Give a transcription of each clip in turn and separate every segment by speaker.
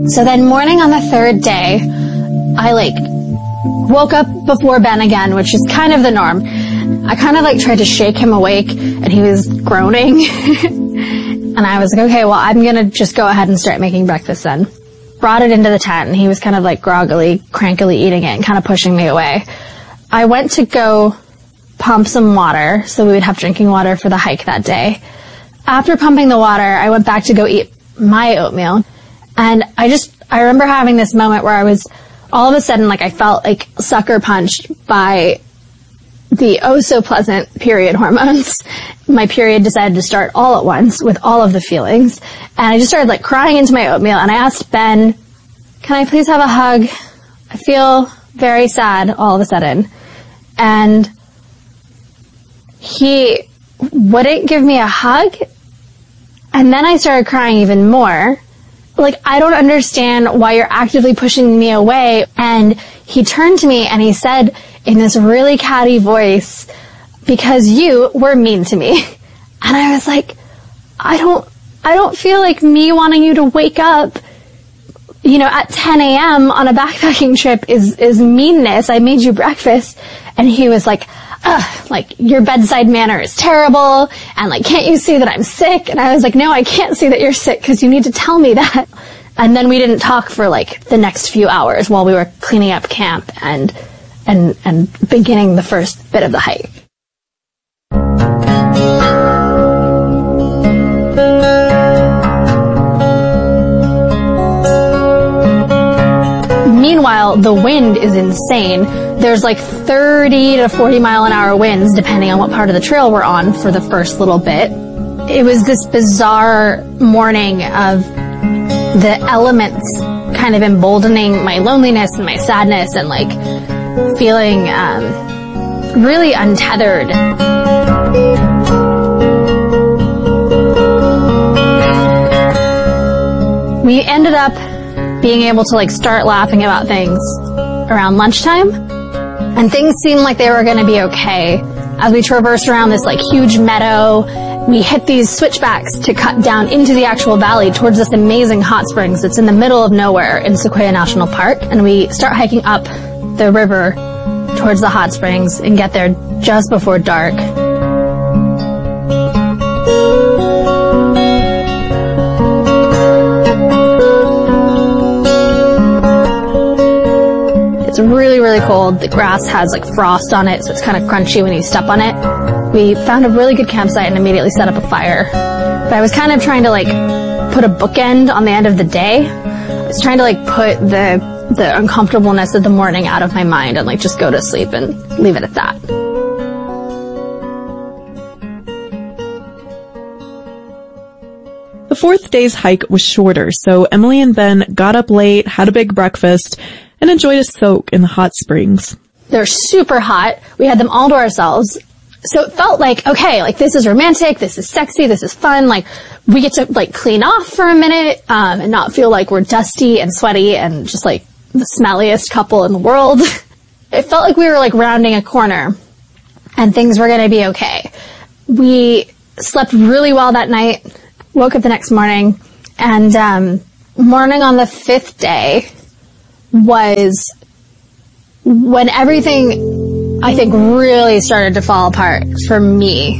Speaker 1: So then morning on the third day, I woke up before Ben again, which is kind of the norm. I kind of tried to shake him awake, and he was groaning. And I was like, okay, well, I'm going to just go ahead and start making breakfast then. Brought it into the tent, and he was kind of groggily, crankily eating it and kind of pushing me away. I went to go pump some water so we would have drinking water for the hike that day. After pumping the water, I went back to go eat my oatmeal. And I remember having this moment where I was, all of a sudden, I felt sucker punched by the oh so pleasant period hormones. My period decided to start all at once with all of the feelings. And I just started crying into my oatmeal, and I asked Ben, can I please have a hug? I feel very sad all of a sudden. And he wouldn't give me a hug. And then I started crying even more. I don't understand why you're actively pushing me away. And he turned to me and he said in this really catty voice, because you were mean to me. And I was like, I don't feel like me wanting you to wake up, at 10 a.m. on a backpacking trip is meanness. I made you breakfast. And he was like, your bedside manner is terrible, and can't you see that I'm sick? And I was like, no, I can't see that you're sick because you need to tell me that. And then we didn't talk for the next few hours while we were cleaning up camp and beginning the first bit of the hike. Meanwhile, the wind is insane. There's 30 to 40 mile an hour winds depending on what part of the trail we're on for the first little bit. It was this bizarre morning of the elements kind of emboldening my loneliness and my sadness and feeling really untethered. We ended up being able to start laughing about things around lunchtime, and things seemed like they were going to be okay. As we traversed around this huge meadow, we hit these switchbacks to cut down into the actual valley towards this amazing hot springs that's in the middle of nowhere in Sequoia National Park. And we start hiking up the river towards the hot springs and get there just before dark. It's really, really cold. The grass has frost on it, so it's kind of crunchy when you step on it. We found a really good campsite and immediately set up a fire. But I was kind of trying to put a bookend on the end of the day. I was trying to put the uncomfortableness of the morning out of my mind and just go to sleep and leave it at that.
Speaker 2: The fourth day's hike was shorter, so Emily and Ben got up late, had a big breakfast, and enjoyed a soak in the hot springs.
Speaker 1: They're super hot. We had them all to ourselves. So it felt okay, this is romantic, this is sexy, this is fun, we get to clean off for a minute, and not feel we're dusty and sweaty and just the smelliest couple in the world. It felt like we were rounding a corner and things were gonna be okay. We slept really well that night, woke up the next morning, and morning on the fifth day was when everything, I think, really started to fall apart for me.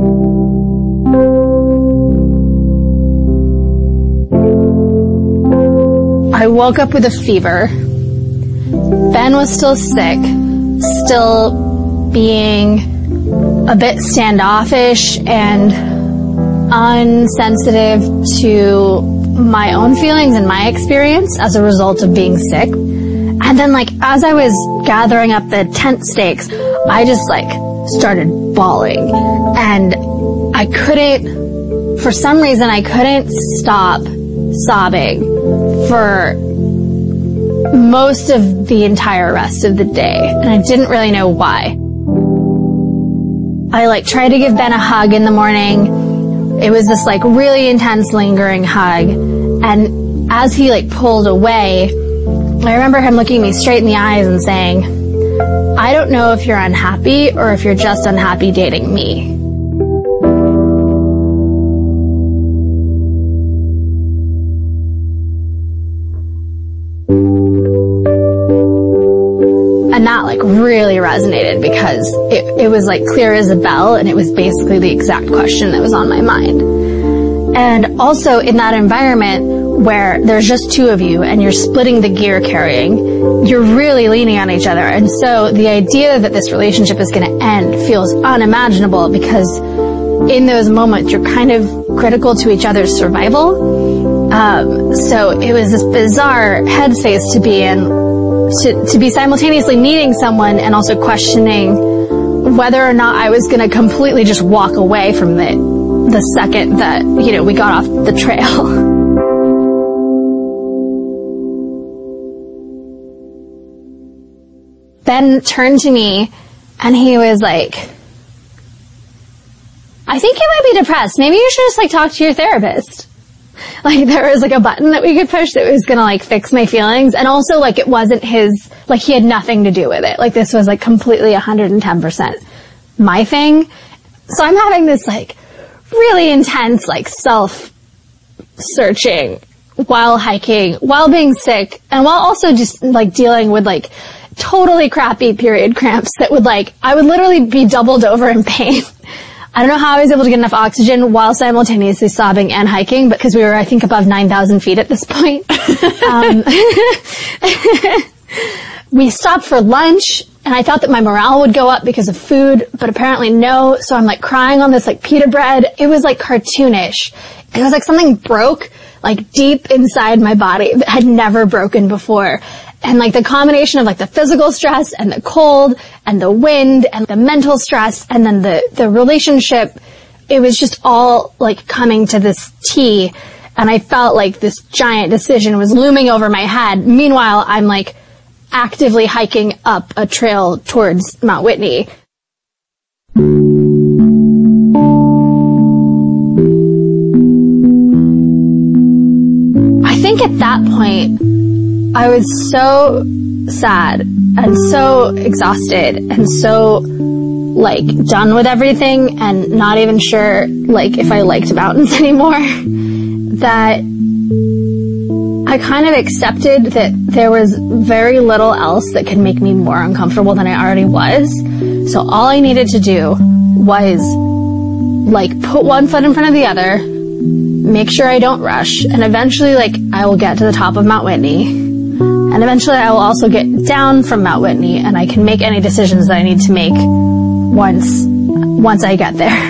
Speaker 1: I woke up with a fever. Ben was still sick, still being a bit standoffish and unsensitive to my own feelings and my experience as a result of being sick. And then, as I was gathering up the tent stakes, I just, started bawling. And for some reason, I couldn't stop sobbing for most of the entire rest of the day. And I didn't really know why. I, tried to give Ben a hug in the morning. It was this, really intense, lingering hug. And as he, pulled away, I remember him looking me straight in the eyes and saying, I don't know if you're unhappy or if you're just unhappy dating me. like really resonated because it was like clear as a bell, and it was basically the exact question that was on my mind. And also in that environment where there's just two of you and you're splitting the gear carrying, you're really leaning on each other. And so the idea that this relationship is going to end feels unimaginable, because in those moments you're kind of critical to each other's survival. So it was this bizarre headspace to be in, to be simultaneously needing someone and also questioning whether or not I was going to completely just walk away from the second that, we got off the trail. Ben turned to me and he was like, I think you might be depressed. Maybe you should just talk to your therapist. There was a button that we could push that was gonna fix my feelings. And also it wasn't his, he had nothing to do with it. This was completely 110% my thing. So I'm having this really intense self-searching while hiking, while being sick, and while also just dealing with totally crappy period cramps that would I would literally be doubled over in pain. I don't know how I was able to get enough oxygen while simultaneously sobbing and hiking, because we were, I think, above 9,000 feet at this point. We stopped for lunch, and I thought that my morale would go up because of food, but apparently no. So I'm crying on this pita bread. It was cartoonish. It was something broke deep inside my body that had never broken before. And the combination of the physical stress and the cold and the wind and the mental stress and then the relationship, it was just all coming to this T. And I felt this giant decision was looming over my head. Meanwhile, I'm actively hiking up a trail towards Mount Whitney. I think at that point, I was so sad and so exhausted and so done with everything and not even sure if I liked mountains anymore, that I kind of accepted that there was very little else that could make me more uncomfortable than I already was. So all I needed to do was put one foot in front of the other, make sure I don't rush, and eventually I will get to the top of Mount Whitney. And eventually I will also get down from Mount Whitney, and I can make any decisions that I need to make once I get there.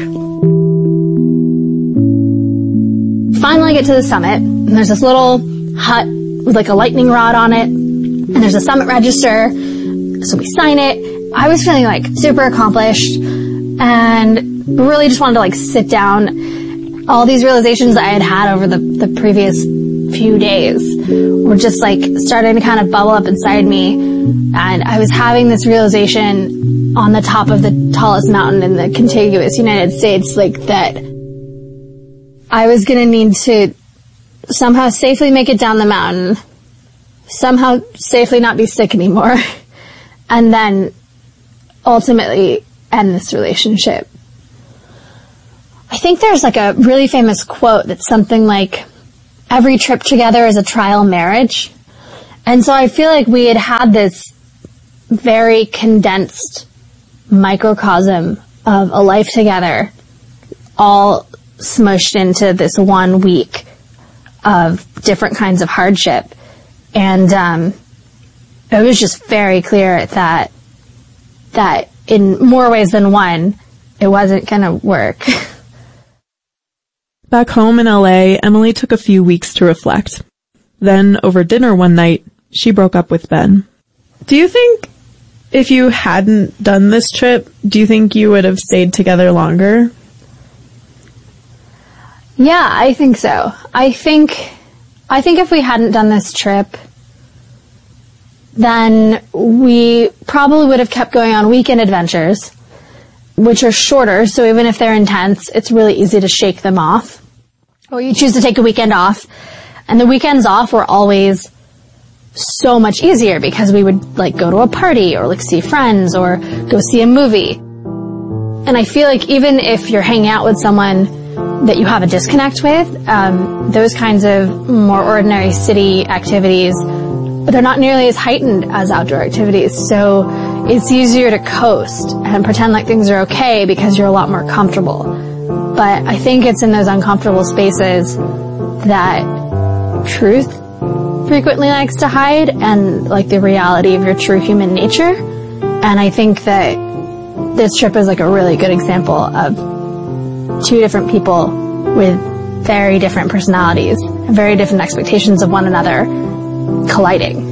Speaker 1: Finally I get to the summit, and there's this little hut with a lightning rod on it, and there's a summit register, so we sign it. I was feeling super accomplished, and really just wanted to sit down. All these realizations I had had over the previous few days were just starting to kind of bubble up inside me, and I was having this realization on the top of the tallest mountain in the contiguous United States, that I was gonna need to somehow safely make it down the mountain, somehow safely not be sick anymore, and then ultimately end this relationship. I think there's a really famous quote that's something every trip together is a trial marriage. And so I feel we had this very condensed microcosm of a life together, all smushed into this 1 week of different kinds of hardship. And it was just very clear that in more ways than one, it wasn't going to work.
Speaker 2: Back home in LA, Emily took a few weeks to reflect. Then, over dinner one night, she broke up with Ben. Do you think if you hadn't done this trip, do you think you would have stayed together longer?
Speaker 1: Yeah, I think so. I think if we hadn't done this trip, then we probably would have kept going on weekend adventures, which are shorter, so even if they're intense, it's really easy to shake them off. Or you choose to take a weekend off, and the weekends off were always so much easier because we would go to a party or see friends or go see a movie. And I feel even if you're hanging out with someone that you have a disconnect with, those kinds of more ordinary city activities, they're not nearly as heightened as outdoor activities. So it's easier to coast and pretend like things are okay because you're a lot more comfortable. But I think it's in those uncomfortable spaces that truth frequently likes to hide, and like the reality of your true human nature. And I think that this trip is like a really good example of two different people with very different personalities and very different expectations of one another colliding.